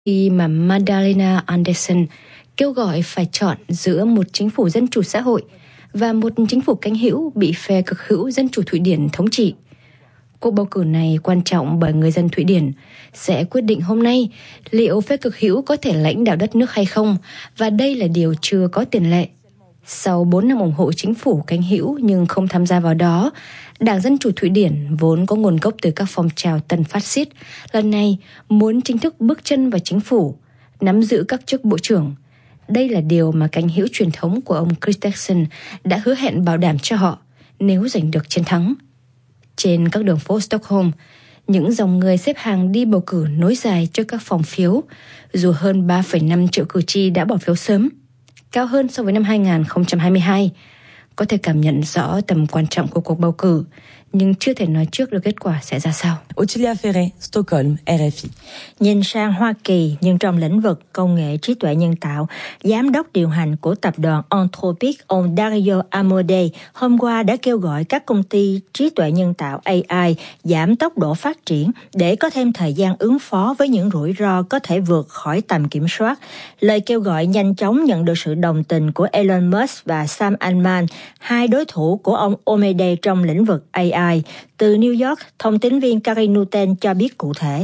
Khi mà Magdalena Andersson kêu gọi phải chọn giữa một chính phủ dân chủ xã hội và một chính phủ cánh hữu bị phe cực hữu dân chủ Thụy Điển thống trị. Cuộc bầu cử này quan trọng bởi người dân Thụy Điển sẽ quyết định hôm nay liệu phe cực hữu có thể lãnh đạo đất nước hay không, và đây là điều chưa có tiền lệ. Sau 4 năm ủng hộ chính phủ cánh hữu nhưng không tham gia vào đó, Đảng Dân chủ Thụy Điển vốn có nguồn gốc từ các phong trào tân phát xít, lần này muốn chính thức bước chân vào chính phủ, nắm giữ các chức bộ trưởng. Đây là điều mà cánh hữu truyền thống của ông Christensen đã hứa hẹn bảo đảm cho họ nếu giành được chiến thắng. Trên các đường phố Stockholm, những dòng người xếp hàng đi bầu cử nối dài trước các phòng phiếu, dù hơn 3,5 triệu cử tri đã bỏ phiếu sớm, cao hơn so với năm 2022. Có thể cảm nhận rõ tầm quan trọng của cuộc bầu cử, nhưng chưa thể nói trước được kết quả sẽ ra sao. Ottilia Ferre, Stockholm, RFI. Nhìn sang Hoa Kỳ, nhưng trong lĩnh vực công nghệ trí tuệ nhân tạo, giám đốc điều hành của tập đoàn Anthropic, ông Dario Amodei, hôm qua đã kêu gọi các công ty trí tuệ nhân tạo AI giảm tốc độ phát triển để có thêm thời gian ứng phó với những rủi ro có thể vượt khỏi tầm kiểm soát. Lời kêu gọi nhanh chóng nhận được sự đồng tình của Elon Musk và Sam Altman, hai đối thủ của ông Amodei trong lĩnh vực AI. Từ New York, thông tín viên Karine Nuten cho biết cụ thể.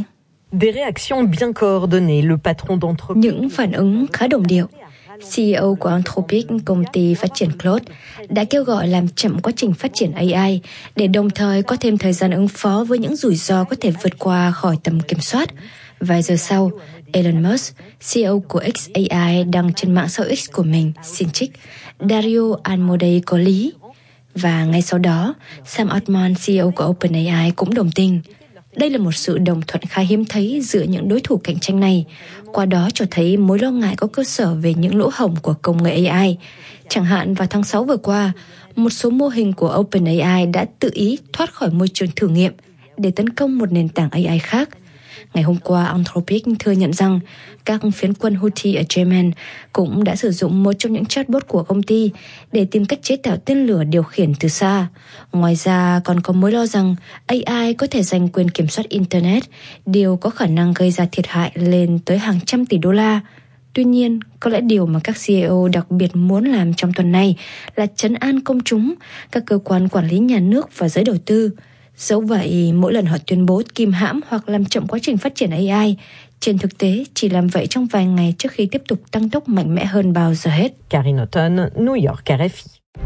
Những phản ứng khá đồng điệu. CEO của Anthropic, công ty phát triển Claude, đã kêu gọi làm chậm quá trình phát triển AI để đồng thời có thêm thời gian ứng phó với những rủi ro có thể vượt qua khỏi tầm kiểm soát. Vài giờ sau, Elon Musk, CEO của xAI, đăng trên mạng xã hội X của mình xin trích Dario Amodei có lý. Và ngay sau đó, Sam Altman, CEO của OpenAI, cũng đồng tình. Đây là một sự đồng thuận khá hiếm thấy giữa những đối thủ cạnh tranh này, qua đó cho thấy mối lo ngại có cơ sở về những lỗ hổng của công nghệ AI. Chẳng hạn vào tháng 6 vừa qua, một số mô hình của OpenAI đã tự ý thoát khỏi môi trường thử nghiệm để tấn công một nền tảng AI khác. Ngày hôm qua, Anthropic thừa nhận rằng các phiến quân Houthi ở Yemen cũng đã sử dụng một trong những chatbot của công ty để tìm cách chế tạo tên lửa điều khiển từ xa. Ngoài ra, còn có mối lo rằng AI có thể giành quyền kiểm soát Internet, điều có khả năng gây ra thiệt hại lên tới hàng trăm tỷ đô la. Tuy nhiên, có lẽ điều mà các CEO đặc biệt muốn làm trong tuần này là trấn an công chúng, các cơ quan quản lý nhà nước và giới đầu tư. Dẫu vậy, mỗi lần họ tuyên bố kìm hãm hoặc làm chậm quá trình phát triển AI, trên thực tế chỉ làm vậy trong vài ngày trước khi tiếp tục tăng tốc mạnh mẽ hơn bao giờ hết. Karine Nuten, New York, RFI.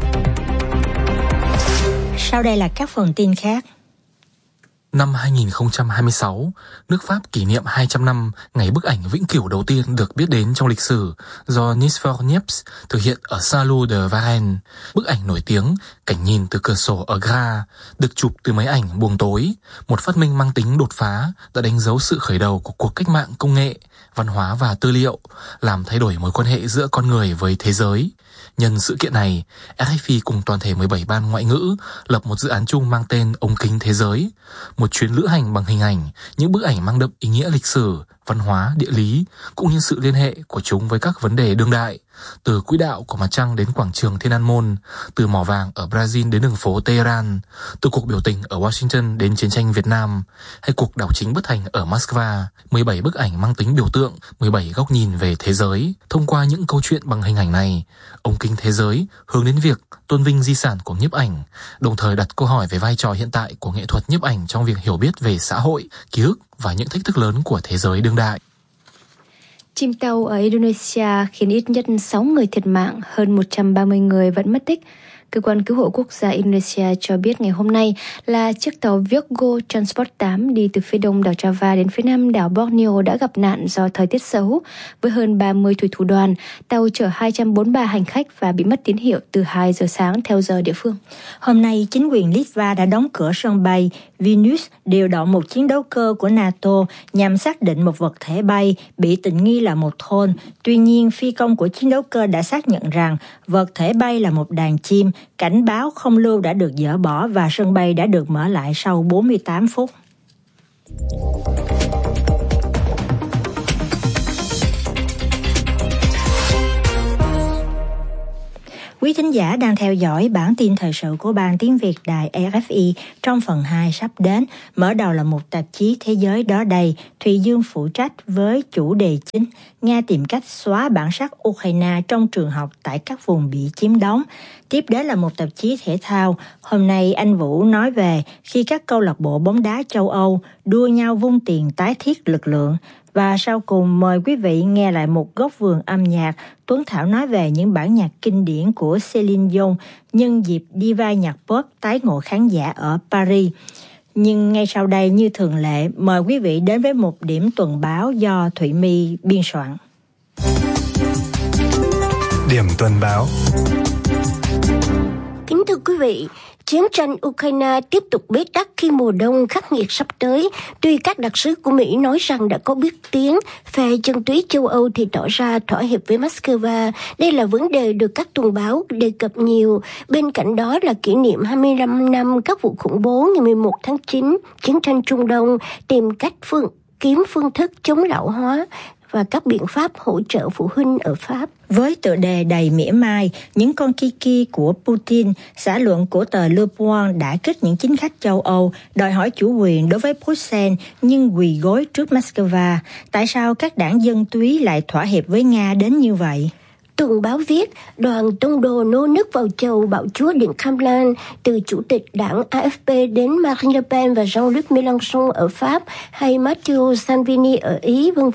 Sau đây là các phần tin khác. Năm 2026, nước Pháp kỷ niệm 200 năm ngày bức ảnh vĩnh cửu đầu tiên được biết đến trong lịch sử do Nisfor Niepce thực hiện ở Salou de Varennes. Bức ảnh nổi tiếng cảnh nhìn từ cửa sổ ở Graz được chụp từ máy ảnh buồng tối, một phát minh mang tính đột phá đã đánh dấu sự khởi đầu của cuộc cách mạng công nghệ, văn hóa và tư liệu, làm thay đổi mối quan hệ giữa con người với thế giới. Nhân sự kiện này, RFI cùng toàn thể 17 ban ngoại ngữ lập một dự án chung mang tên Ống kính thế giới, một chuyến lữ hành bằng hình ảnh, những bức ảnh mang đậm ý nghĩa lịch sử, văn hóa, địa lý, cũng như sự liên hệ của chúng với các vấn đề đương đại, từ quỹ đạo của mặt trăng đến quảng trường Thiên An Môn, từ mỏ vàng ở Brazil đến đường phố Tehran, từ cuộc biểu tình ở Washington đến chiến tranh Việt Nam, hay cuộc đảo chính bất thành ở Moscow. 17 bức ảnh mang tính biểu tượng, 17 góc nhìn về thế giới. Thông qua những câu chuyện bằng hình ảnh này, Ống kính thế giới hướng đến việc tôn vinh di sản của nhiếp ảnh, đồng thời đặt câu hỏi về vai trò hiện tại của nghệ thuật nhiếp ảnh trong việc hiểu biết về xã hội, ký ức và những thách thức lớn của thế giới đương đại. Chìm tàu ở Indonesia khiến ít nhất 6 người thiệt mạng, hơn 130 người vẫn mất tích. Cơ quan cứu hộ quốc gia Indonesia cho biết ngày hôm nay là chiếc tàu Virgo Transport 8 đi từ phía đông đảo Java đến phía nam đảo Borneo đã gặp nạn do thời tiết xấu. Với hơn 30 thủy thủ đoàn, tàu chở 243 hành khách và bị mất tín hiệu từ 2 giờ sáng theo giờ địa phương. Hôm nay, chính quyền Litva đã đóng cửa sân bay Vilnius, điều động một chiến đấu cơ của NATO nhằm xác định một vật thể bay bị tình nghi là một drone. Tuy nhiên, phi công của chiến đấu cơ đã xác nhận rằng vật thể bay là một đàn chim. Cảnh báo không lưu đã được dỡ bỏ và sân bay đã được mở lại sau 48 phút. Quý Quý thính giả đang theo dõi bản tin thời sự của Ban Tiếng Việt Đài RFI trong phần 2 sắp đến. Mở đầu là một tạp chí Thế giới đó đây, Thùy Dương phụ trách với chủ đề chính Nga tìm cách xóa bản sắc Ukraine trong trường học tại các vùng bị chiếm đóng. Tiếp đến là một tạp chí thể thao. Hôm nay anh Vũ nói về khi các câu lạc bộ bóng đá châu Âu đua nhau vung tiền tái thiết lực lượng. Và sau cùng mời quý vị nghe lại một góc vườn âm nhạc. Tuấn Thảo nói về những bản nhạc kinh điển của Celine Dion nhân dịp diva nhạc pop tái ngộ khán giả ở Paris. Nhưng ngay sau đây như thường lệ, mời quý vị đến với một điểm tuần báo do Thụy My biên soạn. Điểm tuần báo. Kính thưa quý vị, chiến tranh Ukraine tiếp tục bế tắc khi mùa đông khắc nghiệt sắp tới. Tuy các đặc sứ của Mỹ nói rằng đã có bước tiến, phe chân túy châu Âu thì tỏ ra thỏa hiệp với Moscow. Đây là vấn đề được các tuần báo đề cập nhiều. Bên cạnh đó là kỷ niệm 25 năm các vụ khủng bố ngày 11 tháng 9, chiến tranh Trung Đông, tìm cách kiếm phương thức chống lão hóa và các biện pháp hỗ trợ phụ huynh ở Pháp. Với tựa đề đầy mỉa mai, những con kiki của Putin, xã luận của tờ Le Point đã kích những chính khách châu Âu đòi hỏi chủ quyền đối với Bruxelles nhưng quỳ gối trước Moscow. Tại sao các đảng dân túy lại thỏa hiệp với Nga đến như vậy? Tuần báo viết, đoàn tông đồ nô nức vào chầu bạo chúa Điện Kremlin, từ chủ tịch đảng AFP đến Marine Le Pen và Jean-Luc Mélenchon ở Pháp hay Matteo Salvini ở Ý, v.v.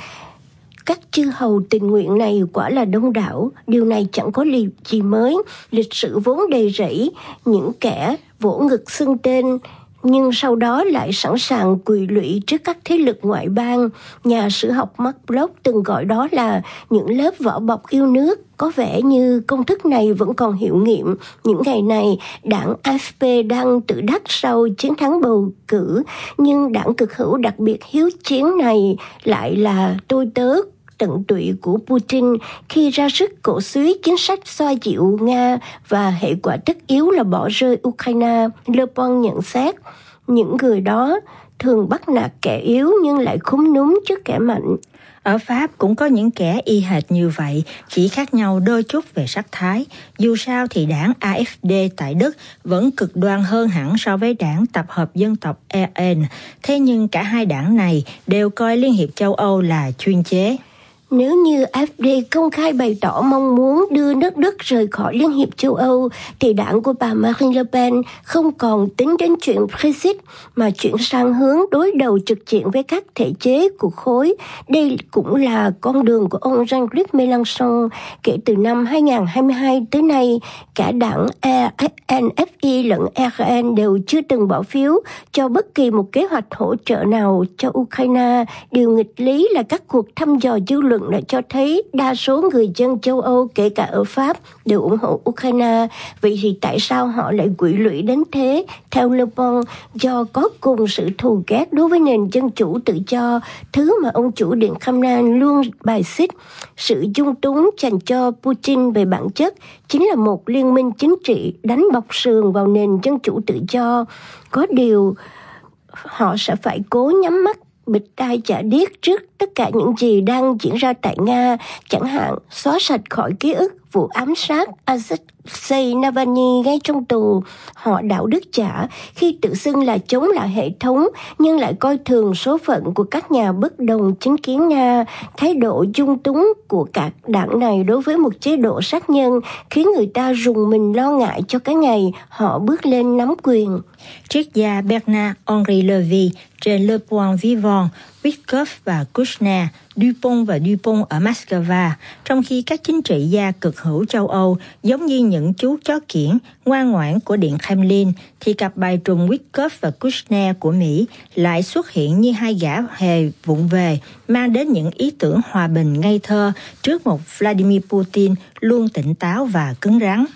Các chư hầu tình nguyện này quả là đông đảo. Điều này chẳng có gì mới. Lịch sử vốn đầy rẫy những kẻ vỗ ngực xưng tên, nhưng sau đó lại sẵn sàng quỳ lụy trước các thế lực ngoại bang. Nhà sử học Mark Bloch từng gọi đó là những lớp vỏ bọc yêu nước. Có vẻ như công thức này vẫn còn hiệu nghiệm. Những ngày này, đảng AFP đang tự đắc sau chiến thắng bầu cử, nhưng đảng cực hữu đặc biệt hiếu chiến này lại là tôi tớ tận tụy của Putin khi ra sức cổ suý chính sách xoa dịu Nga và hệ quả tất yếu là bỏ rơi Ukraine. Le Bon nhận xét, những người đó thường bắt nạt kẻ yếu nhưng lại khúm núm trước kẻ mạnh. Ở Pháp cũng có những kẻ y hệt như vậy, chỉ khác nhau đôi chút về sắc thái. Dù sao thì đảng AfD tại Đức vẫn cực đoan hơn hẳn so với đảng tập hợp dân tộc RN. Thế nhưng cả hai đảng này đều coi Liên hiệp châu Âu là chuyên chế. Nếu như AfD công khai bày tỏ mong muốn đưa nước Đức rời khỏi Liên hiệp châu Âu, thì đảng của bà Marine Le Pen không còn tính đến chuyện Brexit, mà chuyển sang hướng đối đầu trực diện với các thể chế của khối. Đây cũng là con đường của ông Jean-Luc Mélenchon. Kể từ năm 2022 tới nay, cả đảng NFI lẫn RN đều chưa từng bỏ phiếu cho bất kỳ một kế hoạch hỗ trợ nào cho Ukraine. Điều nghịch lý là các cuộc thăm dò dư luận đã cho thấy đa số người dân châu Âu, kể cả ở Pháp, đều ủng hộ Ukraine. Vậy thì tại sao họ lại quỵ lụy đến thế? Theo Le Bon, do có cùng sự thù ghét đối với nền dân chủ tự do, thứ mà ông chủ Điện Kremlin luôn bài xích. Sự dung túng dành cho Putin về bản chất chính là một liên minh chính trị đánh bọc sườn vào nền dân chủ tự do. Có điều, họ sẽ phải cố nhắm mắt bịt tai chả điếc trước tất cả những gì đang diễn ra tại Nga, chẳng hạn xóa sạch khỏi ký ức vụ ám sát Alexei Navalny ngay trong tù. Họ đạo đức giả khi tự xưng là chống lại hệ thống nhưng lại coi thường số phận của các nhà bất đồng chính kiến Nga. Thái độ dung túng của các đảng này đối với một chế độ sát nhân khiến người ta rùng mình lo ngại cho cái ngày họ bước lên nắm quyền. Triết gia Bernard-Henri Lévy trên Le Point Vivant, Witkoff và Kushner, Dupont và Dupont ở Moscow, trong khi các chính trị gia cực hữu châu Âu giống như những chú chó kiểng ngoan ngoãn của Điện Kremlin, thì cặp bài trùng Witkoff và Kushner của Mỹ lại xuất hiện như hai gã hề vụng về, mang đến những ý tưởng hòa bình ngây thơ trước một Vladimir Putin luôn tỉnh táo và cứng rắn.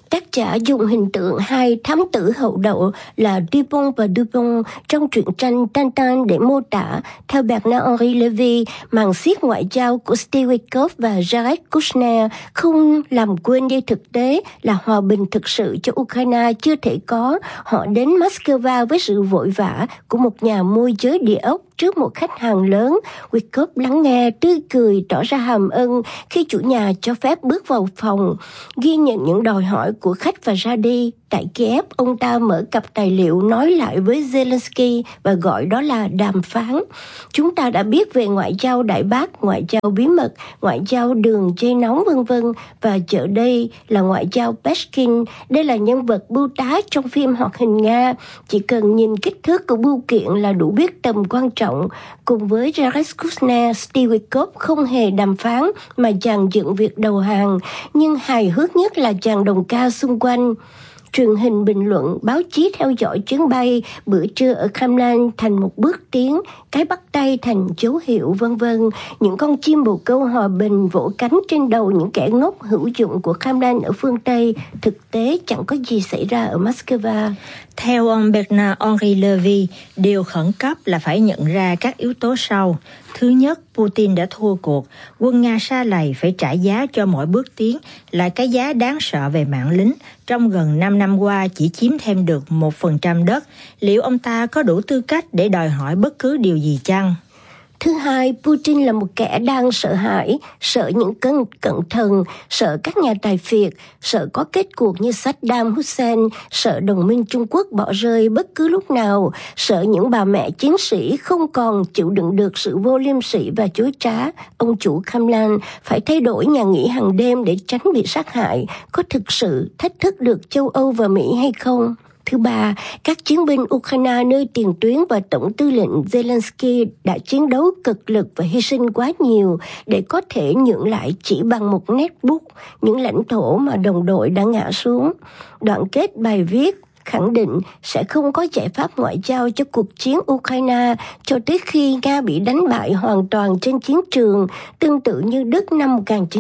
Tác giả dùng hình tượng hai thám tử hậu đậu là Dupont và Dupont trong truyện tranh Tintin để mô tả, theo Bernard-Henri Lévy, màn xiết ngoại giao của Steve Witkoff và Jared Kushner không làm quên đi thực tế là hòa bình thực sự cho Ukraine chưa thể có. Họ đến Moscow với sự vội vã của một nhà môi giới địa ốc trước một khách hàng lớn. Witkoff lắng nghe, tươi cười, tỏ ra hàm ơn khi chủ nhà cho phép bước vào phòng, ghi nhận những đòi hỏi của khách và ra đi. Tại Kiev, ông ta mở cặp tài liệu nói lại với Zelensky và gọi đó là đàm phán. Chúng ta đã biết về ngoại giao đại bác, ngoại giao bí mật, ngoại giao đường dây nóng v.v. và giờ đây là ngoại giao Peshkin. Đây là nhân vật bưu tá trong phim hoạt hình Nga. Chỉ cần nhìn kích thước của bưu kiện là đủ biết tầm quan trọng. Cùng với Jared Kushner, Steve Witkoff không hề đàm phán mà dàn dựng việc đầu hàng. Nhưng hài hước nhất là dàn đồng ca xung quanh. Truyền hình bình luận, báo chí theo dõi chuyến bay, bữa trưa ở Kremlin thành một bước tiến, cái bắt tay thành dấu hiệu v.v. Những con chim bồ câu hòa bình vỗ cánh trên đầu những kẻ ngốc hữu dụng của Kremlin ở phương Tây. Thực tế chẳng có gì xảy ra ở Moscow. Theo ông Bernard-Henri Lévy, điều khẩn cấp là phải nhận ra các yếu tố sau. Thứ nhất, Putin đã thua cuộc. Quân Nga sa lầy phải trả giá cho mỗi bước tiến, là cái giá đáng sợ về mạng lính. Trong gần 5 năm qua chỉ chiếm thêm được 1% đất. Liệu ông ta có đủ tư cách để đòi hỏi bất cứ điều gì chăng? Thứ hai, Putin là một kẻ đang sợ hãi, sợ những cận thần, sợ các nhà tài phiệt, sợ có kết cuộc như Saddam Hussein, sợ đồng minh Trung Quốc bỏ rơi bất cứ lúc nào, sợ những bà mẹ chiến sĩ không còn chịu đựng được sự vô liêm sỉ và chối trá. Ông chủ Kremlin phải thay đổi nhà nghỉ hàng đêm để tránh bị sát hại. Có thực sự thách thức được châu Âu và Mỹ hay không? Thứ ba, các chiến binh Ukraine nơi tiền tuyến và Tổng tư lệnh Zelensky đã chiến đấu cực lực và hy sinh quá nhiều để có thể nhượng lại chỉ bằng một nét bút những lãnh thổ mà đồng đội đã ngã xuống. Đoạn kết bài viết khẳng định sẽ không có giải pháp ngoại giao cho cuộc chiến Ukraine cho tới khi Nga bị đánh bại hoàn toàn trên chiến trường, tương tự như Đức năm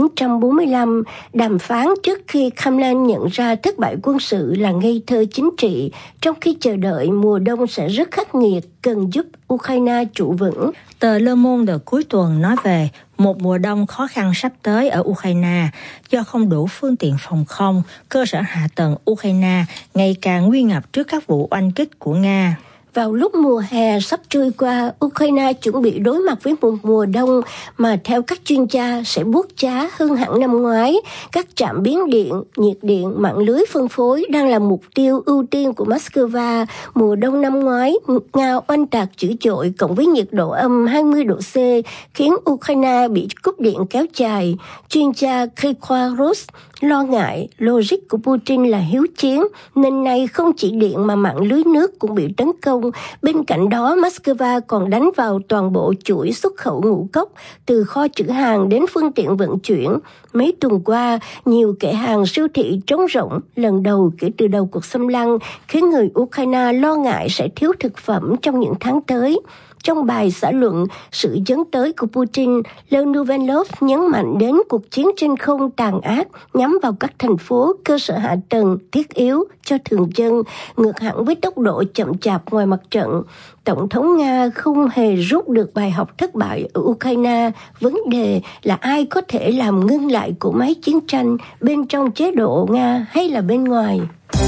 1945. Đàm phán trước khi Kremlin nhận ra thất bại quân sự là ngây thơ chính trị, trong khi chờ đợi mùa đông sẽ rất khắc nghiệt, cần giúp Ukraine trụ vững. Tờ Le Monde cuối tuần nói về một mùa đông khó khăn sắp tới ở Ukraine do không đủ phương tiện phòng không, cơ sở hạ tầng Ukraine ngày càng nguy ngập trước các vụ oanh kích của Nga. Vào lúc mùa hè sắp trôi qua, Ukraine chuẩn bị đối mặt với một mùa đông mà theo các chuyên gia sẽ buốt giá hơn hẳn năm ngoái. Các trạm biến điện, nhiệt điện, mạng lưới phân phối đang là mục tiêu ưu tiên của Moscow. Mùa đông năm ngoái, Nga oanh tạc dữ dội cộng với nhiệt độ âm 20 độ C khiến Ukraine bị cúp điện kéo dài. Chuyên gia Gregor Ross lo ngại logic của Putin là hiếu chiến, nên nay không chỉ điện mà mạng lưới nước cũng bị tấn công. Bên cạnh đó, Moscow còn đánh vào toàn bộ chuỗi xuất khẩu ngũ cốc, từ kho trữ hàng đến phương tiện vận chuyển. Mấy tuần qua, nhiều kệ hàng siêu thị trống rỗng lần đầu kể từ đầu cuộc xâm lăng, khiến người Ukraine lo ngại sẽ thiếu thực phẩm trong những tháng tới. Trong bài xã luận sự dấn tới của Putin, Le Nouvel Observateur nhấn mạnh đến cuộc chiến trên không tàn ác nhắm vào các thành phố, cơ sở hạ tầng thiết yếu cho thường dân, ngược hẳn với tốc độ chậm chạp ngoài mặt trận. Tổng thống Nga không hề rút được bài học thất bại ở Ukraine. Vấn đề là ai có thể làm ngưng lại cỗ máy chiến tranh bên trong chế độ Nga hay là bên ngoài.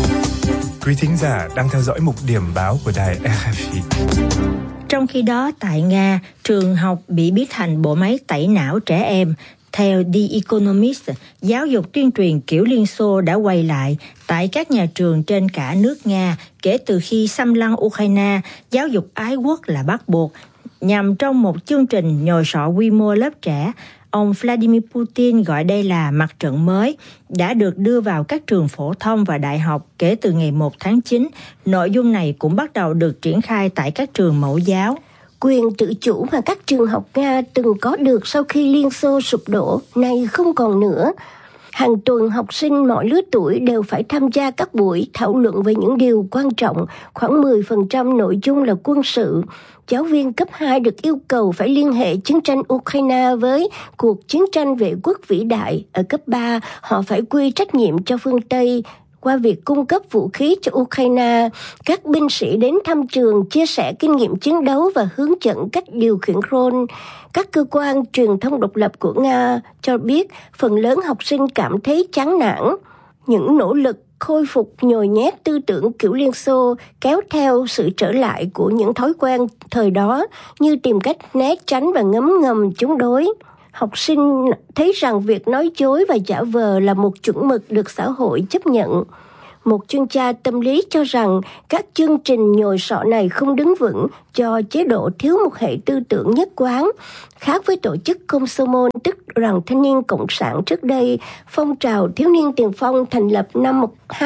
Quý thính giả đang theo dõi mục điểm báo của đài RFI. Trong khi đó, tại Nga, trường học bị biến thành bộ máy tẩy não trẻ em. Theo The Economist, giáo dục tuyên truyền kiểu Liên Xô đã quay lại tại các nhà trường trên cả nước Nga kể từ khi xâm lăng Ukraine. Giáo dục ái quốc là bắt buộc, nhằm trong một chương trình nhồi sọ quy mô lớp trẻ. Ông Vladimir Putin gọi đây là mặt trận mới, đã được đưa vào các trường phổ thông và đại học kể từ ngày 1 tháng 9. Nội dung này cũng bắt đầu được triển khai tại các trường mẫu giáo. Quyền tự chủ mà các trường học Nga từng có được sau khi Liên Xô sụp đổ, nay không còn nữa. Hàng tuần học sinh mọi lứa tuổi đều phải tham gia các buổi thảo luận về những điều quan trọng, khoảng 10% nội dung là quân sự. Giáo viên cấp 2 được yêu cầu phải liên hệ chiến tranh Ukraine với cuộc chiến tranh vệ quốc vĩ đại. Ở cấp 3, họ phải quy trách nhiệm cho phương Tây. Qua việc cung cấp vũ khí cho Ukraine, các binh sĩ đến thăm trường chia sẻ kinh nghiệm chiến đấu và hướng dẫn cách điều khiển drone. Các cơ quan truyền thông độc lập của Nga cho biết phần lớn học sinh cảm thấy chán nản. Những nỗ lực khôi phục nhồi nhét tư tưởng kiểu Liên Xô kéo theo sự trở lại của những thói quen thời đó như tìm cách né tránh và ngấm ngầm chống đối. Học sinh thấy rằng việc nói dối và giả vờ là một chuẩn mực được xã hội chấp nhận. Một chuyên gia tâm lý cho rằng các chương trình nhồi sọ này không đứng vững do chế độ thiếu một hệ tư tưởng nhất quán. Khác với tổ chức Komsomol, tức Đoàn Thanh niên Cộng sản trước đây, phong trào thiếu niên tiền phong thành lập năm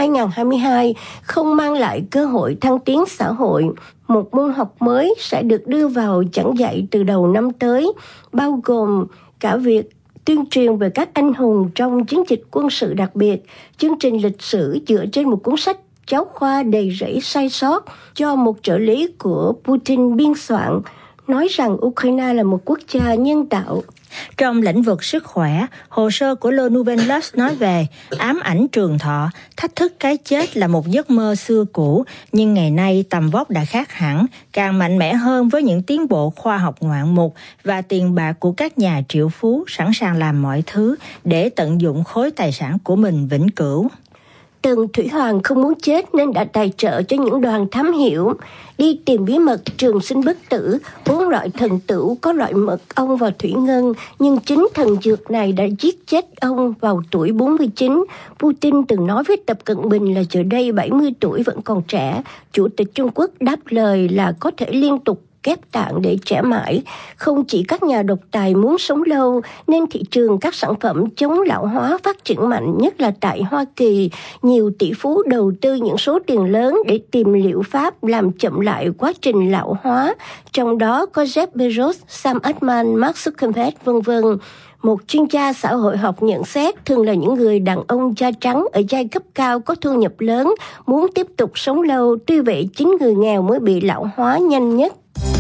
2022 không mang lại cơ hội thăng tiến xã hội. Một môn học mới sẽ được đưa vào giảng dạy từ đầu năm tới, bao gồm cả việc tuyên truyền về các anh hùng trong chiến dịch quân sự đặc biệt, chương trình lịch sử dựa trên một cuốn sách giáo khoa đầy rẫy sai sót do một trợ lý của Putin biên soạn, nói rằng Ukraine là một quốc gia nhân tạo. Trong lĩnh vực sức khỏe, hồ sơ của Le Nouvel Luxe nói về ám ảnh trường thọ, thách thức cái chết là một giấc mơ xưa cũ, nhưng ngày nay tầm vóc đã khác hẳn, càng mạnh mẽ hơn với những tiến bộ khoa học ngoạn mục và tiền bạc của các nhà triệu phú sẵn sàng làm mọi thứ để tận dụng khối tài sản của mình vĩnh cửu. Tần Thủy Hoàng không muốn chết nên đã tài trợ cho những đoàn thám hiểm đi tìm bí mật trường sinh bất tử, uống loại thần tửu có loại mật ong và thủy ngân, nhưng chính thần dược này đã giết chết ông vào tuổi 49. Putin từng nói với Tập Cận Bình là giờ đây 70 tuổi vẫn còn trẻ. Chủ tịch Trung Quốc đáp lời là có thể liên tục ghép tạng để trẻ mãi. Không chỉ các nhà độc tài muốn sống lâu, nên thị trường các sản phẩm chống lão hóa phát triển mạnh, nhất là tại Hoa Kỳ. Nhiều tỷ phú đầu tư những số tiền lớn để tìm liệu pháp làm chậm lại quá trình lão hóa. Trong đó có Jeff Bezos, Sam Altman, Mark Zuckerberg, v.v. Một chuyên gia xã hội học nhận xét thường là những người đàn ông da trắng ở giai cấp cao có thu nhập lớn, muốn tiếp tục sống lâu, tuy vậy chính người nghèo mới bị lão hóa nhanh nhất.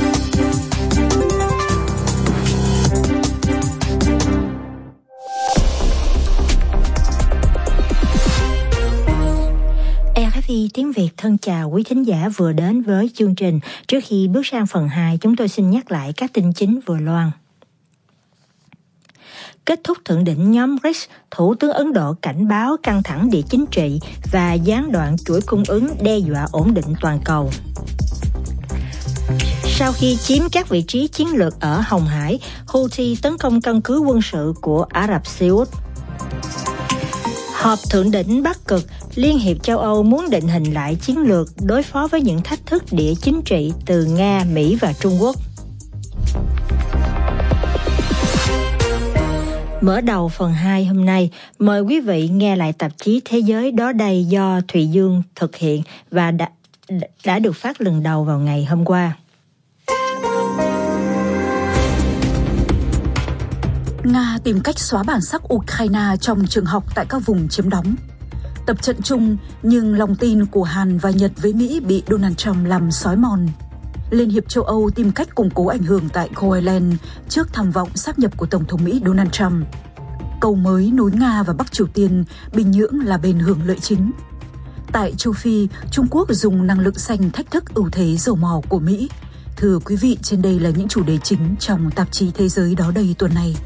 RFI tiếng Việt thân chào quý thính giả vừa đến với chương trình. Trước khi bước sang phần 2, chúng tôi xin nhắc lại các tin chính vừa loan. Kết thúc thượng đỉnh nhóm BRICS, Thủ tướng Ấn Độ cảnh báo căng thẳng địa chính trị và gián đoạn chuỗi cung ứng đe dọa ổn định toàn cầu. Sau khi chiếm các vị trí chiến lược ở Hồng Hải, Houthi tấn công căn cứ quân sự của Ả Rập Xê Út. Họp thượng đỉnh Bắc Cực, Liên hiệp châu Âu muốn định hình lại chiến lược đối phó với những thách thức địa chính trị từ Nga, Mỹ và Trung Quốc. Mở đầu phần 2 hôm nay, mời quý vị nghe lại tạp chí Thế giới đó đây do Thùy Dương thực hiện và đã được phát lần đầu vào ngày hôm qua. Nga tìm cách xóa bản sắc Ukraine trong trường học tại các vùng chiếm đóng. Tập trận chung nhưng lòng tin của Hàn và Nhật với Mỹ bị Donald Trump làm xói mòn. Liên hiệp châu Âu tìm cách củng cố ảnh hưởng tại Groenland trước tham vọng sáp nhập của Tổng thống Mỹ Donald Trump. Cầu mới nối Nga và Bắc Triều Tiên, Bình Nhưỡng là bên hưởng lợi chính. Tại châu Phi, Trung Quốc dùng năng lượng xanh thách thức ưu thế dầu mỏ của Mỹ. Thưa quý vị, trên đây là những chủ đề chính trong tạp chí Thế giới đó đây tuần này.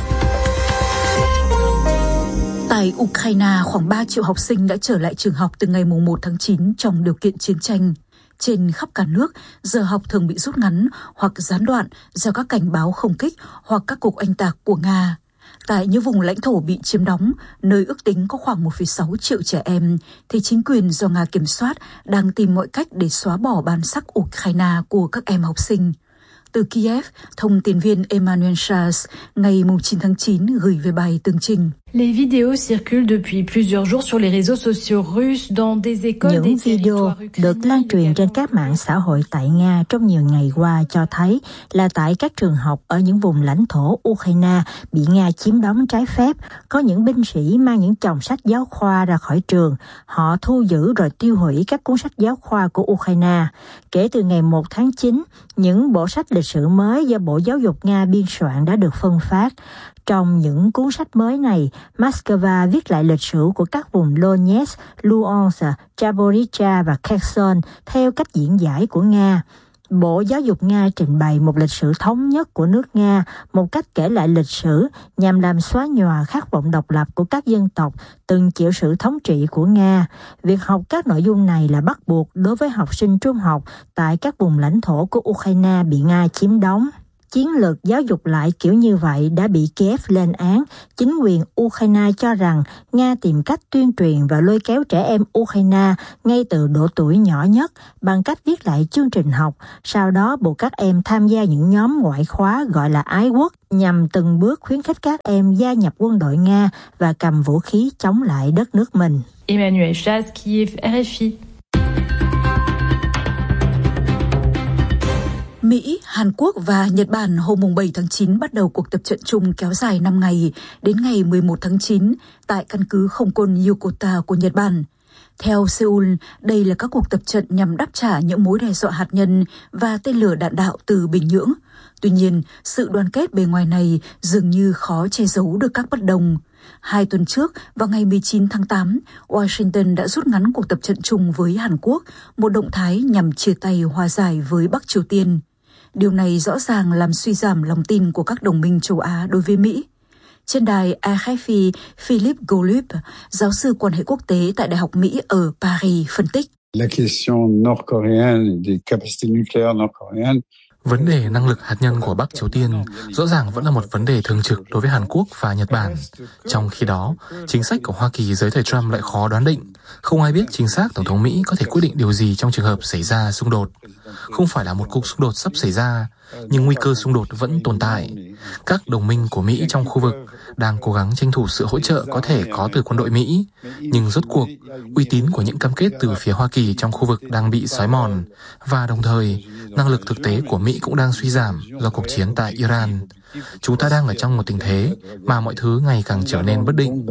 Tại Ukraine, khoảng 3 triệu học sinh đã trở lại trường học từ ngày 1 tháng 9 trong điều kiện chiến tranh. Trên khắp cả nước, giờ học thường bị rút ngắn hoặc gián đoạn do các cảnh báo không kích hoặc các cuộc oanh tạc của Nga. Tại những vùng lãnh thổ bị chiếm đóng, nơi ước tính có khoảng 1,6 triệu trẻ em, thì chính quyền do Nga kiểm soát đang tìm mọi cách để xóa bỏ bản sắc Ukraine của các em học sinh. Từ Kiev, thông tin viên Emmanuel Charles ngày 9 tháng 9 gửi về bài tường trình. Les vidéos circulent depuis plusieurs jours sur les réseaux sociaux russes dans des écoles. Những video được lan truyền trên các mạng xã hội tại Nga trong nhiều ngày qua cho thấy là tại các trường học ở những vùng lãnh thổ Ukraine bị Nga chiếm đóng trái phép, có những binh sĩ mang những chồng sách giáo khoa ra khỏi trường. Họ thu giữ rồi tiêu hủy các cuốn sách giáo khoa của Ukraine. Kể từ ngày 1 tháng 9, những bộ sách lịch sử mới do Bộ Giáo dục Nga biên soạn đã được phân phát. Trong những cuốn sách mới này, Moscow viết lại lịch sử của các vùng Donetsk, Luhansk, Zaporizhzhia và Kherson theo cách diễn giải của Nga. Bộ Giáo dục Nga trình bày một lịch sử thống nhất của nước Nga, một cách kể lại lịch sử nhằm làm xóa nhòa khát vọng độc lập của các dân tộc từng chịu sự thống trị của Nga. Việc học các nội dung này là bắt buộc đối với học sinh trung học tại các vùng lãnh thổ của Ukraine bị Nga chiếm đóng. Chiến lược giáo dục lại kiểu như vậy đã bị Kiev lên án. Chính quyền Ukraine cho rằng Nga tìm cách tuyên truyền và lôi kéo trẻ em Ukraine ngay từ độ tuổi nhỏ nhất bằng cách viết lại chương trình học, sau đó buộc các em tham gia những nhóm ngoại khóa gọi là ái quốc, nhằm từng bước khuyến khích các em gia nhập quân đội Nga và cầm vũ khí chống lại đất nước mình. Emmanuel Chaz, Kiev, RFI. Mỹ, Hàn Quốc và Nhật Bản hôm 7 tháng 9 bắt đầu cuộc tập trận chung kéo dài 5 ngày đến ngày 11 tháng 9 tại căn cứ không quân Yokota của Nhật Bản. Theo Seoul, đây là các cuộc tập trận nhằm đáp trả những mối đe dọa hạt nhân và tên lửa đạn đạo từ Bình Nhưỡng. Tuy nhiên, sự đoàn kết bề ngoài này dường như khó che giấu được các bất đồng. 2 tuần trước, vào ngày 19 tháng 8, Washington đã rút ngắn cuộc tập trận chung với Hàn Quốc, một động thái nhằm chia tay hòa giải với Bắc Triều Tiên. Điều này rõ ràng làm suy giảm lòng tin của các đồng minh châu Á đối với Mỹ. Trên đài RFI, Philip Golub, giáo sư quan hệ quốc tế tại Đại học Mỹ ở Paris, phân tích. La question nord-coréenne des capacités nucléaires nord-coréennes. Vấn đề năng lực hạt nhân của Bắc Triều Tiên rõ ràng vẫn là một vấn đề thường trực đối với Hàn Quốc và Nhật Bản. Trong khi đó, chính sách của Hoa Kỳ dưới thời Trump lại khó đoán định. Không ai biết chính xác Tổng thống Mỹ có thể quyết định điều gì trong trường hợp xảy ra xung đột. Không phải là một cuộc xung đột sắp xảy ra, nhưng nguy cơ xung đột vẫn tồn tại. Các đồng minh của Mỹ trong khu vực đang cố gắng tranh thủ sự hỗ trợ có thể có từ quân đội Mỹ, nhưng rốt cuộc, uy tín của những cam kết từ phía Hoa Kỳ trong khu vực đang bị xói mòn, và đồng thời, năng lực thực tế của Mỹ cũng đang suy giảm do cuộc chiến tại Iran. Chúng ta đang ở trong một tình thế mà mọi thứ ngày càng trở nên bất định.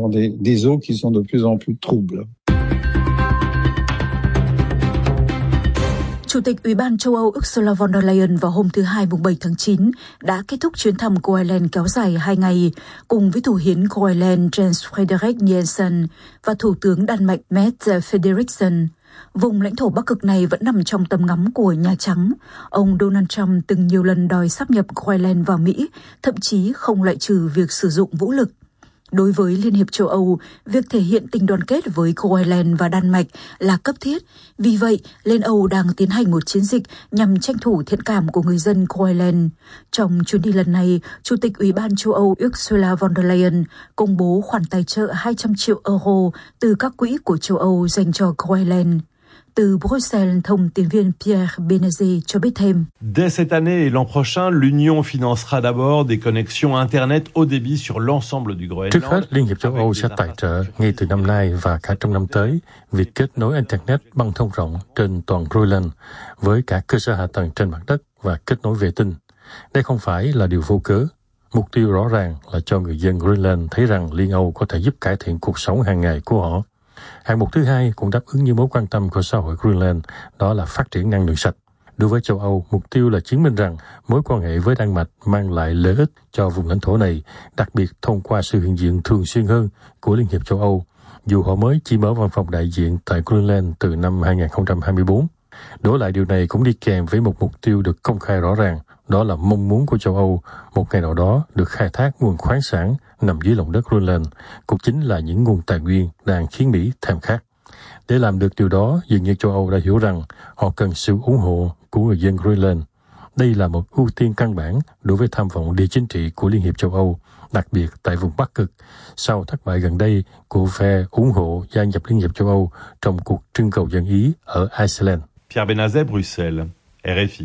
Chủ tịch Ủy ban châu Âu Ursula von der Leyen vào hôm thứ Hai 7 tháng 9 đã kết thúc chuyến thăm của Ireland kéo dài 2 ngày cùng với Thủ hiến của Ireland Jens Frederik Nielsen và Thủ tướng Đan Mạch Mette Frederiksen. Vùng lãnh thổ Bắc Cực này vẫn nằm trong tầm ngắm của Nhà Trắng. Ông Donald Trump từng nhiều lần đòi sáp nhập Ireland vào Mỹ, thậm chí không loại trừ việc sử dụng vũ lực. Đối với Liên hiệp châu Âu, việc thể hiện tình đoàn kết với Ireland và Đan Mạch là cấp thiết. Vì vậy, Liên Âu đang tiến hành một chiến dịch nhằm tranh thủ thiện cảm của người dân Ireland. Trong chuyến đi lần này, Chủ tịch Ủy ban châu Âu Ursula von der Leyen công bố khoản tài trợ 200 triệu euro từ các quỹ của châu Âu dành cho Ireland. Từ Bruxelles, thông tín viên Pierre Benazé cho biết thêm. Dès cette année et l'an prochain, l'Union financera d'abord des connexions Internet haut débit sur l'ensemble du Groenland. Trước hết, Liên hiệp châu Âu sẽ tài trợ ngay từ năm nay và cả trong năm tới việc kết nối Internet băng thông rộng trên toàn Groenland với cả cơ sở hạ tầng trên mặt đất và kết nối vệ tinh. Đây không phải là điều vô cớ. Mục tiêu rõ ràng là cho người dân Groenland thấy rằng Liên Âu có thể giúp cải thiện cuộc sống hàng ngày của họ. Hạng mục thứ hai cũng đáp ứng như mối quan tâm của xã hội Greenland, đó là phát triển năng lượng sạch. Đối với châu Âu, mục tiêu là chứng minh rằng mối quan hệ với Đan Mạch mang lại lợi ích cho vùng lãnh thổ này, đặc biệt thông qua sự hiện diện thường xuyên hơn của Liên hiệp châu Âu, dù họ mới chỉ mở văn phòng đại diện tại Greenland từ năm 2024. Đổi lại điều này cũng đi kèm với một mục tiêu được công khai rõ ràng, đó là mong muốn của châu Âu một ngày nào đó được khai thác nguồn khoáng sản nằm dưới lòng đất Greenland, cũng chính là những nguồn tài nguyên đang khiến Mỹ thèm khát. Để làm được điều đó, dường như châu Âu đã hiểu rằng họ cần sự ủng hộ của người dân Greenland. Đây là một ưu tiên căn bản đối với tham vọng địa chính trị của Liên hiệp châu Âu, đặc biệt tại vùng Bắc Cực, sau thất bại gần đây của phe ủng hộ gia nhập Liên hiệp châu Âu trong cuộc trưng cầu dân Ý ở Iceland. Pierre Benazet, Bruxelles, RFI.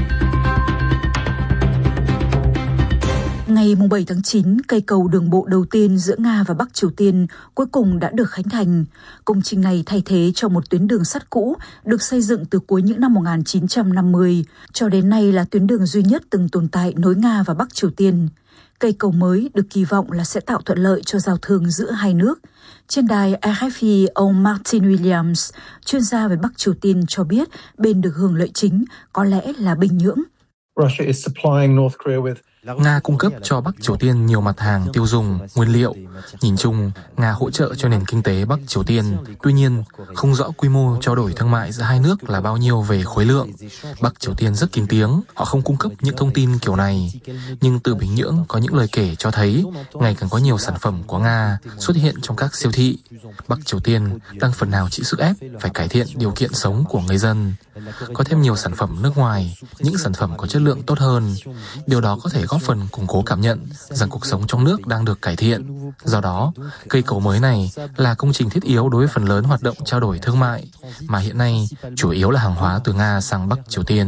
Ngày 7 tháng 9, cây cầu đường bộ đầu tiên giữa Nga và Bắc Triều Tiên cuối cùng đã được khánh thành. Công trình này thay thế cho một tuyến đường sắt cũ được xây dựng từ cuối những năm 1950, cho đến nay là tuyến đường duy nhất từng tồn tại nối Nga và Bắc Triều Tiên. Cây cầu mới được kỳ vọng là sẽ tạo thuận lợi cho giao thương giữa hai nước. Trên đài RFI, ông Martin Williams, chuyên gia về Bắc Triều Tiên cho biết bên được hưởng lợi chính có lẽ là Bình Nhưỡng. Nga cung cấp cho Bắc Triều Tiên nhiều mặt hàng tiêu dùng, nguyên liệu. Nhìn chung, Nga hỗ trợ cho nền kinh tế Bắc Triều Tiên. Tuy nhiên, không rõ quy mô trao đổi thương mại giữa hai nước là bao nhiêu về khối lượng. Bắc Triều Tiên rất kín tiếng, họ không cung cấp những thông tin kiểu này. Nhưng từ Bình Nhưỡng có những lời kể cho thấy ngày càng có nhiều sản phẩm của Nga xuất hiện trong các siêu thị. Bắc Triều Tiên đang phần nào chịu sức ép phải cải thiện điều kiện sống của người dân. Có thêm nhiều sản phẩm nước ngoài, những sản phẩm có chất lượng tốt hơn. Điều đó có thể góp phần củng cố cảm nhận rằng cuộc sống trong nước đang được cải thiện. Do đó, cây cầu mới này là công trình thiết yếu đối với phần lớn hoạt động trao đổi thương mại, mà hiện nay chủ yếu là hàng hóa từ Nga sang Bắc Triều Tiên.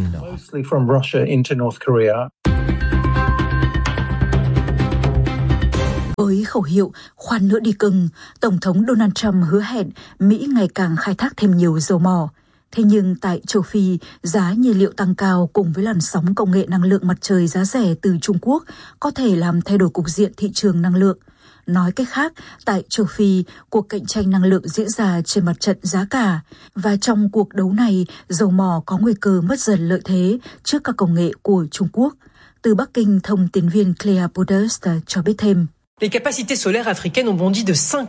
Với khẩu hiệu khoan nữa đi cưng, Tổng thống Donald Trump hứa hẹn Mỹ ngày càng khai thác thêm nhiều dầu mỏ. Thế nhưng tại châu Phi, giá nhiên liệu tăng cao cùng với làn sóng công nghệ năng lượng mặt trời giá rẻ từ Trung Quốc có thể làm thay đổi cục diện thị trường năng lượng. Nói cách khác, tại châu Phi, cuộc cạnh tranh năng lượng diễn ra trên mặt trận giá cả. Và trong cuộc đấu này, dầu mỏ có nguy cơ mất dần lợi thế trước các công nghệ của Trung Quốc. Từ Bắc Kinh, thông tin viên Claire Podest cho biết thêm. Les capacités solaires africaines ont bondi de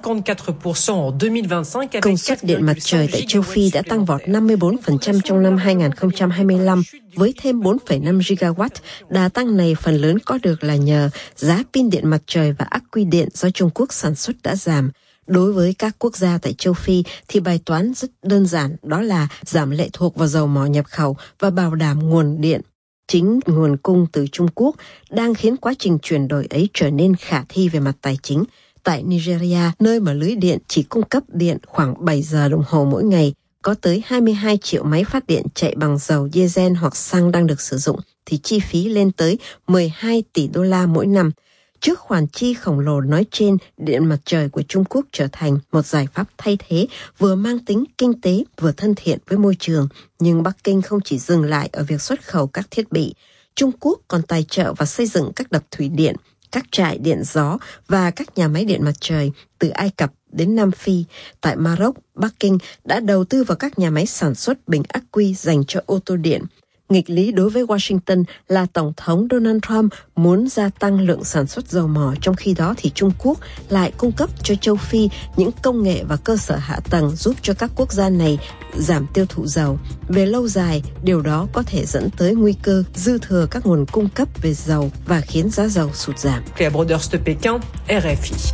54% en 2025. Công suất điện mặt trời tại châu Phi đã tăng vọt 54% trong năm 2025 với thêm 4,5 gigawatt. Đà tăng này phần lớn có được là nhờ giá pin điện mặt trời và ắc quy điện do Trung Quốc sản xuất đã giảm. Đối với các quốc gia tại châu Phi thì bài toán rất đơn giản, đó là giảm lệ thuộc vào dầu mỏ nhập khẩu và bảo đảm nguồn điện. Chính nguồn cung từ Trung Quốc đang khiến quá trình chuyển đổi ấy trở nên khả thi về mặt tài chính. Tại Nigeria, nơi mà lưới điện chỉ cung cấp điện khoảng 7 giờ đồng hồ mỗi ngày, có tới 22 triệu máy phát điện chạy bằng dầu diesel hoặc xăng đang được sử dụng, thì chi phí lên tới 12 tỷ đô la mỗi năm. Trước khoản chi khổng lồ nói trên, điện mặt trời của Trung Quốc trở thành một giải pháp thay thế vừa mang tính kinh tế vừa thân thiện với môi trường. Nhưng Bắc Kinh không chỉ dừng lại ở việc xuất khẩu các thiết bị. Trung Quốc còn tài trợ và xây dựng các đập thủy điện, các trại điện gió và các nhà máy điện mặt trời từ Ai Cập đến Nam Phi. Tại Maroc, Bắc Kinh đã đầu tư vào các nhà máy sản xuất bình ắc quy dành cho ô tô điện. Nghịch lý đối với Washington là Tổng thống Donald Trump muốn gia tăng lượng sản xuất dầu mỏ, trong khi đó thì Trung Quốc lại cung cấp cho châu Phi những công nghệ và cơ sở hạ tầng giúp cho các quốc gia này giảm tiêu thụ dầu. Về lâu dài, điều đó có thể dẫn tới nguy cơ dư thừa các nguồn cung cấp về dầu và khiến giá dầu sụt giảm. Claire Broders de Pékin, RFI.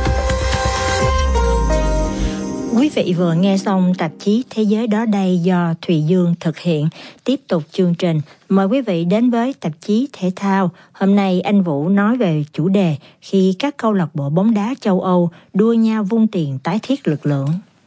Quý vị vừa nghe xong tạp chí Thế giới đó đây do Thùy Dương thực hiện. Tiếp tục chương trình, mời quý vị đến với tạp chí thể thao. Hôm nay anh Vũ nói về chủ đề khi các câu lạc bộ bóng đá châu Âu đua nhau vung tiền tái thiết lực lượng.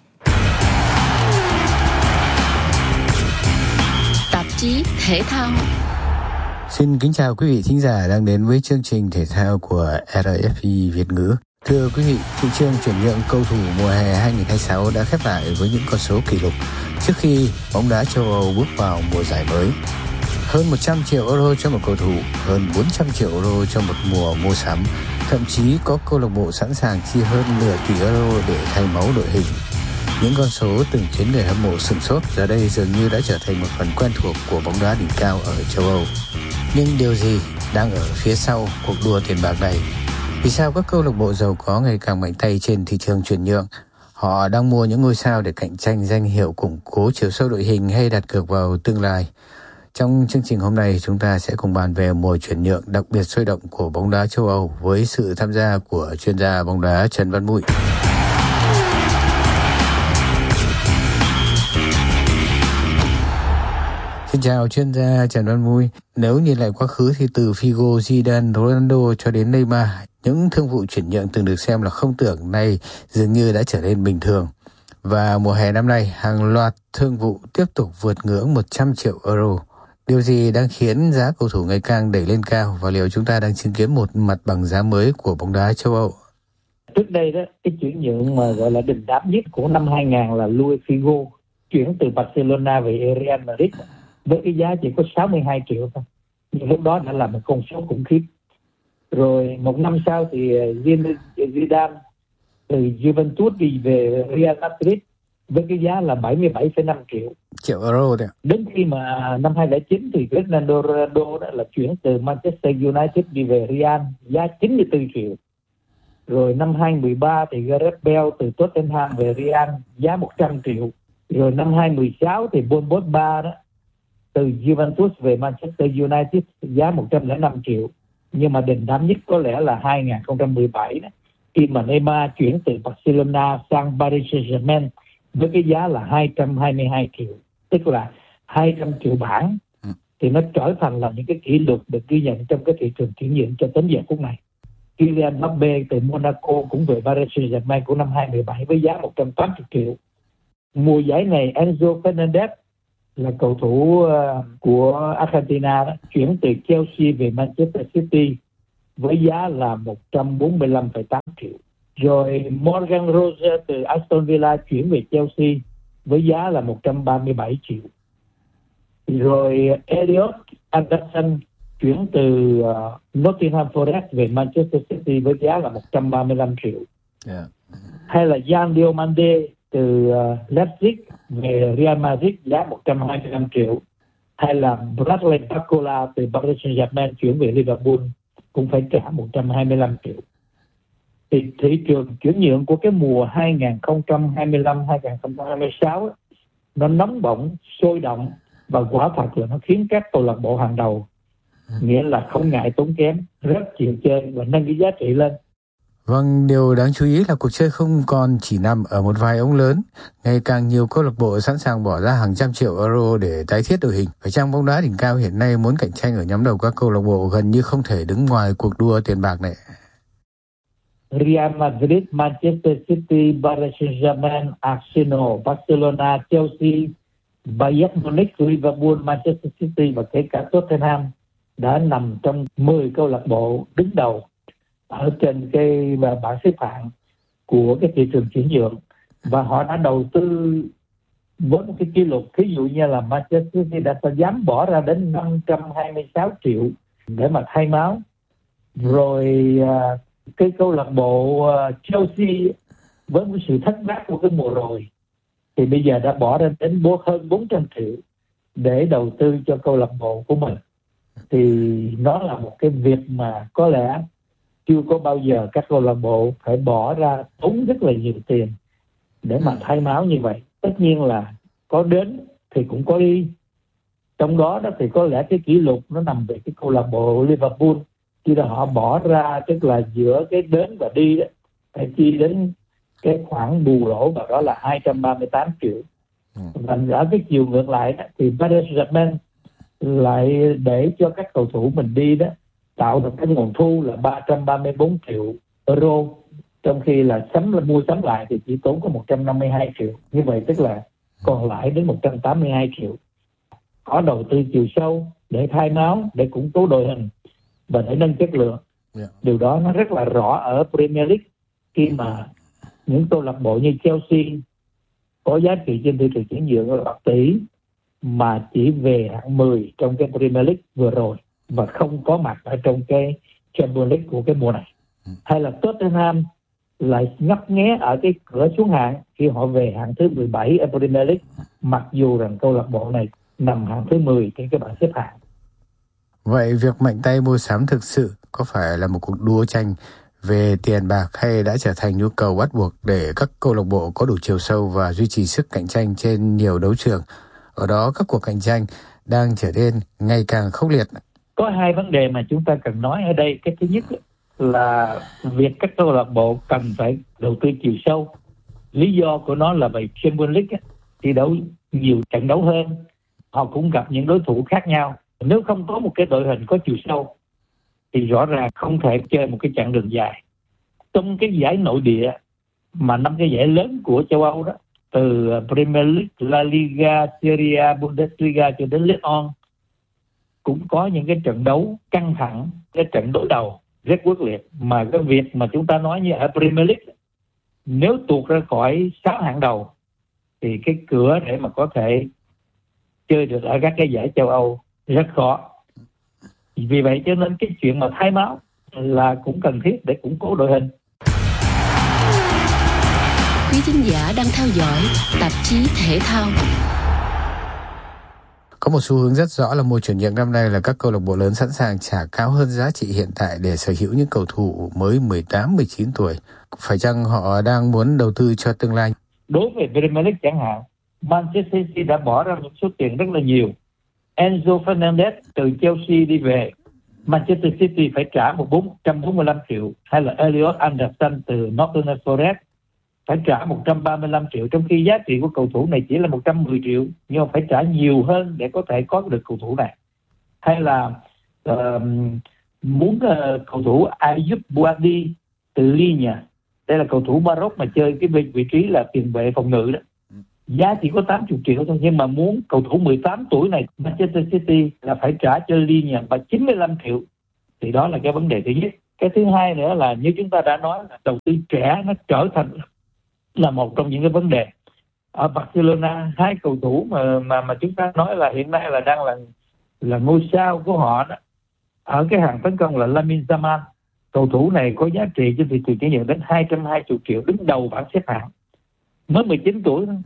Tạp chí thể thao. Xin kính chào quý vị thính giả đang đến với chương trình thể thao của RFI Việt ngữ. Thưa quý vị, thị trường chuyển nhượng cầu thủ mùa hè 2026 đã khép lại với những con số kỷ lục trước khi bóng đá châu Âu bước vào mùa giải mới. Hơn 100 triệu euro cho một cầu thủ, hơn 400 triệu euro cho một mùa mua sắm. Thậm chí có câu lạc bộ sẵn sàng chi hơn nửa tỷ euro để thay máu đội hình. Những con số từng khiến người hâm mộ sửng sốt giờ đây dường như đã trở thành một phần quen thuộc của bóng đá đỉnh cao ở châu Âu. Nhưng điều gì đang ở phía sau cuộc đua tiền bạc này? Vì sao các câu lạc bộ giàu có ngày càng mạnh tay trên thị trường chuyển nhượng? Họ đang mua những ngôi sao để cạnh tranh danh hiệu, củng cố chiều sâu đội hình hay đặt cược vào tương lai? Trong chương trình hôm nay, chúng ta sẽ cùng bàn về mùa chuyển nhượng đặc biệt sôi động của bóng đá châu Âu với sự tham gia của chuyên gia bóng đá Trần Văn Mụi. Xin chào chuyên gia Trần Văn Mui. Nếu nhìn lại quá khứ thì từ Figo, Zidane, Ronaldo cho đến Neymar, những thương vụ chuyển nhượng từng được xem là không tưởng nay dường như đã trở nên bình thường. Và mùa hè năm nay, hàng loạt thương vụ tiếp tục vượt ngưỡng 100 triệu euro. Điều gì đang khiến giá cầu thủ ngày càng đẩy lên cao và liệu chúng ta đang chứng kiến một mặt bằng giá mới của bóng đá châu Âu? Trước đây đó, cái chuyển nhượng mà gọi là đình đám nhất của năm 2000 là Luis Figo chuyển từ Barcelona về Real Madrid với cái giá chỉ có 62 triệu thôi. Nhưng lúc đó đã là một con số khủng khiếp. Rồi một năm sau thì Zidane từ Juventus đi về Real Madrid với cái giá là 77,5 triệu euro đấy. Đến khi mà năm 2009 thì Fernando Ronaldo đó là chuyển từ Manchester United đi về Real giá 94 triệu. Rồi năm 2013 thì Gareth Bale từ Tottenham về Real giá 100 triệu. Rồi năm 2016 thì Paul Pogba đó từ Juventus về Manchester United giá 105 triệu. Nhưng mà đình đám nhất có lẽ là 2017 đó, khi mà Neymar chuyển từ Barcelona sang Paris Saint-Germain với cái giá là 222 triệu, tức là 200 triệu bảng, thì nó trở thành là những cái kỷ lục được ghi nhận trong cái thị trường chuyển nhượng cho đến giờ phút này. Kylian Mbappé từ Monaco cũng về Paris Saint-Germain của năm 2017 với giá 180 triệu. Mùa giải này Enzo Fernandez là cầu thủ của Argentina đó, chuyển từ Chelsea về Manchester City với giá là 145,8 triệu. Rồi Morgan Rogers từ Aston Villa chuyển về Chelsea với giá là 137 triệu. Rồi Elliot Anderson chuyển từ Nottingham Forest về Manchester City với giá là 135 triệu. Hay là Jan Diomande từ Leipzig về Real Madrid giá 125 triệu. Hay là Bradley Barcola từ Paris Saint-Germain chuyển về Liverpool cũng phải trả 125 triệu. Thì thị trường chuyển nhượng của cái mùa 2025-2026 nó nóng bỏng, sôi động và quả thật là nó khiến các câu lạc bộ hàng đầu, nghĩa là không ngại tốn kém, rất chịu chơi và nâng cái giá trị lên. Vâng, điều đáng chú ý là cuộc chơi không còn chỉ nằm ở một vài ông lớn. Ngày càng nhiều câu lạc bộ sẵn sàng bỏ ra hàng trăm triệu euro để tái thiết đội hình. Phải chăng bóng đá đỉnh cao hiện nay muốn cạnh tranh ở nhóm đầu các câu lạc bộ gần như không thể đứng ngoài cuộc đua tiền bạc này? Real Madrid, Manchester City, Paris Saint-Germain, Arsenal, Barcelona, Chelsea, Bayern Munich, Liverpool, Manchester City và kể cả Tottenham đã nằm trong 10 câu lạc bộ đứng đầu ở trên cái bảng xếp hạng của cái thị trường chuyển nhượng, và họ đã đầu tư với một cái kỷ lục. Ví dụ như là Manchester City đã dám bỏ ra đến 526 triệu để mà thay máu. Rồi cái câu lạc bộ Chelsea với một sự thất bát của cái mùa rồi thì bây giờ đã bỏ ra đến hơn 400 triệu để đầu tư cho câu lạc bộ của mình. Thì nó là một cái việc mà có lẽ chưa có bao giờ các câu lạc bộ phải bỏ ra tốn rất là nhiều tiền để mà thay máu như vậy. Tất nhiên là có đến thì cũng có đi. Trong đó thì có lẽ cái kỷ lục nó nằm về cái câu lạc bộ Liverpool, khi là họ bỏ ra, tức là giữa cái đến và đi đó, phải chi đến cái khoản bù lỗ và đó là 238 triệu. Và ở cái chiều ngược lại đó, thì Paris Saint-Germain lại để cho các cầu thủ mình đi đó tạo được cái nguồn thu là 334 triệu euro, trong khi là mua sắm lại thì chỉ tốn có 152 triệu. Như vậy tức là còn lại đến 182 triệu. Có đầu tư chiều sâu để thay máu, để củng cố đội hình và để nâng chất lượng. Điều đó nó rất là rõ ở Premier League, khi mà những câu lạc bộ như Chelsea có giá trị trên thị trường chuyển nhượng là 1 tỷ mà chỉ về hạng 10 trong cái Premier League vừa rồi và không có mặt ở trong cái Champions League của cái mùa này. Hay là Tottenham lại ngấp nghé ở cái cửa xuống hạng khi họ về hạng thứ 17 ở Premier League, mặc dù rằng câu lạc bộ này nằm hạng thứ 10 trên cái bảng xếp hạng. Vậy việc mạnh tay mua sắm thực sự có phải là một cuộc đua tranh về tiền bạc hay đã trở thành nhu cầu bắt buộc để các câu lạc bộ có đủ chiều sâu và duy trì sức cạnh tranh trên nhiều đấu trường? Ở đó các cuộc cạnh tranh đang trở nên ngày càng khốc liệt. Có hai vấn đề mà chúng ta cần nói ở đây. Cái thứ nhất là việc các câu lạc bộ cần phải đầu tư chiều sâu. Lý do của nó là về Champions League thi đấu nhiều trận đấu hơn, họ cũng gặp những đối thủ khác nhau. Nếu không có một cái đội hình có chiều sâu thì rõ ràng không thể chơi một cái chặng đường dài. Trong cái giải nội địa mà 5 cái giải lớn của châu Âu đó, từ Premier League, La Liga, Serie A, Bundesliga cho đến Ligue 1, cũng có những cái trận đấu căng thẳng, cái trận đối đầu rất quyết liệt. Mà cái việc mà chúng ta nói như ở Premier League, nếu tuột ra khỏi 6 hạng đầu thì cái cửa để mà có thể chơi được ở các cái giải châu Âu rất khó. Vì vậy cho nên cái chuyện mà thay máu là cũng cần thiết để củng cố đội hình. quý thính giả đang theo dõi tạp chí thể thao. Có một xu hướng rất rõ là mùa chuyển nhượng năm nay là các câu lạc bộ lớn sẵn sàng trả cao hơn giá trị hiện tại để sở hữu những cầu thủ mới 18-19 tuổi. Phải chăng họ đang muốn đầu tư cho tương lai? Đối với Premier League chẳng hạn, Manchester City đã bỏ ra một số tiền rất là nhiều. Enzo Fernandez từ Chelsea đi về, Manchester City phải trả 145 triệu, hay là Elliot Anderson từ Nottingham Forest phải trả 135 triệu, trong khi giá trị của cầu thủ này chỉ là 110 triệu, nhưng phải trả nhiều hơn để có thể có được cầu thủ này. Hay là muốn cầu thủ Ayoub Bouadi từ Lille, đây là cầu thủ Maroc mà chơi cái vị trí là tiền vệ phòng ngự đó, giá chỉ có 80 triệu thôi, nhưng mà muốn cầu thủ 18 tuổi này Manchester City là phải trả cho Lille và 95 triệu. Thì đó là cái vấn đề thứ nhất. Cái thứ hai nữa là như chúng ta đã nói là đầu tư trẻ nó trở thành là một trong những cái vấn đề. Ở Barcelona, hai cầu thủ mà chúng ta nói là hiện nay là đang là ngôi sao của họ đó, ở cái hàng tấn công là Lamine Yamal. Cầu thủ này có giá trị trên thị trường chuyển nhượng đến 220 triệu, đứng đầu bảng xếp hạng, mới 19 tuổi thôi.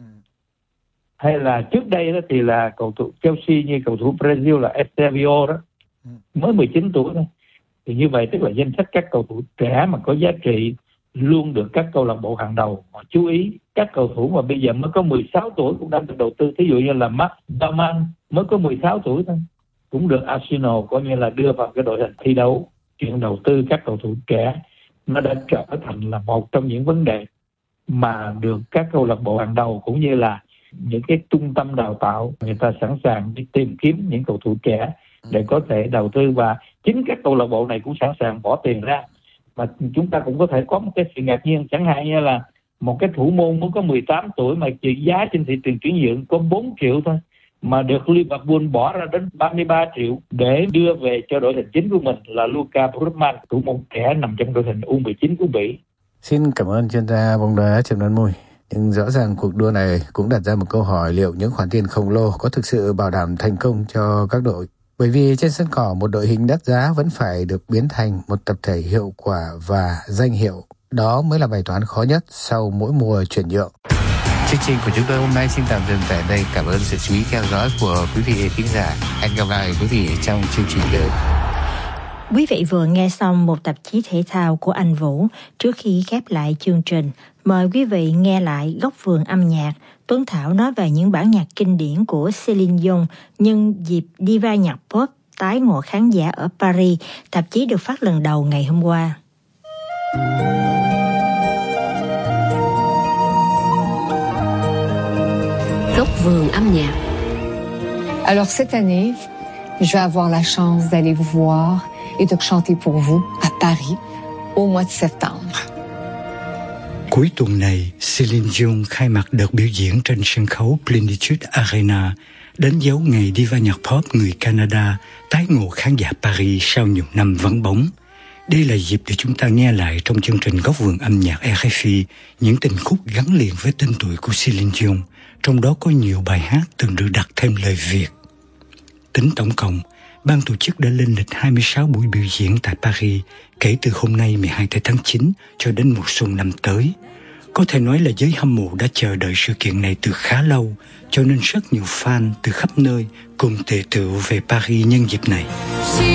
Hay là trước đây đó thì là cầu thủ Chelsea như cầu thủ Brazil là Estevao đó, mới 19 tuổi thôi. Thì như vậy tức là danh sách các cầu thủ trẻ mà có giá trị luôn được các câu lạc bộ hàng đầu họ chú ý. Các cầu thủ mà bây giờ mới có 16 tuổi cũng đang được đầu tư, thí dụ như là Marc Baumann mới có 16 tuổi thôi, cũng được Arsenal coi như là đưa vào cái đội hình thi đấu. Chuyện đầu tư các cầu thủ trẻ nó đã trở thành là một trong những vấn đề mà được các câu lạc bộ hàng đầu cũng như là những cái trung tâm đào tạo người ta sẵn sàng đi tìm kiếm những cầu thủ trẻ để có thể đầu tư, và chính các câu lạc bộ này cũng sẵn sàng bỏ tiền ra. Mà chúng ta cũng có thể có một cái sự ngạc nhiên, chẳng hạn như là một cái thủ môn mới có 18 tuổi mà trị giá trên thị trường chuyển nhượng có 4 triệu thôi, mà được Liverpool bỏ ra đến 33 triệu để đưa về cho đội hình chính của mình là Luka Brugman, thủ môn trẻ nằm trong đội hình U19 của Bỉ. Xin cảm ơn chuyên gia bóng đá Trần Văn Mùi. Nhưng rõ ràng cuộc đua này cũng đặt ra một câu hỏi, liệu những khoản tiền khổng lồ có thực sự bảo đảm thành công cho các đội? Bởi vì trên sân cỏ một đội hình đắt giá vẫn phải được biến thành một tập thể hiệu quả và danh hiệu. Đó mới là bài toán khó nhất sau mỗi mùa chuyển nhượng. Chương trình của chúng tôi hôm nay xin tạm dừng tại đây. Cảm ơn sự chú ý theo dõi của quý vị khán giả. Hẹn gặp lại quý vị trong chương trình tới. Quý vị vừa nghe xong một tạp chí thể thao của anh Vũ. Trước khi khép lại chương trình, mời quý vị nghe lại Góc vườn âm nhạc. Tuấn Thảo nói về những bản nhạc kinh điển của Céline Dion nhân dịp diva nhạc pop tái ngộ khán giả ở Paris. Tạp chí được phát lần đầu ngày hôm qua. Góc vườn âm nhạc. Alors cette année, je vais avoir la chance d'aller vous voir et de chanter pour vous à Paris au mois de septembre. Cuối tuần này, Céline Dion khai mạc đợt biểu diễn trên sân khấu Plenitude Arena, đánh dấu ngày diva nhạc pop người Canada tái ngộ khán giả Paris sau nhiều năm vắng bóng. Đây là dịp để chúng ta nghe lại trong chương trình Góc vườn âm nhạc RFI những tình khúc gắn liền với tên tuổi của Céline Dion, trong đó có nhiều bài hát từng được đặt thêm lời Việt. Tính tổng cộng, ban tổ chức đã lên lịch 26 buổi biểu diễn tại Paris kể từ hôm nay 12 tháng 9 cho đến mùa xuân năm tới. Có thể nói là giới hâm mộ đã chờ đợi sự kiện này từ khá lâu, cho nên rất nhiều fan từ khắp nơi cùng tề tựu về Paris nhân dịp này.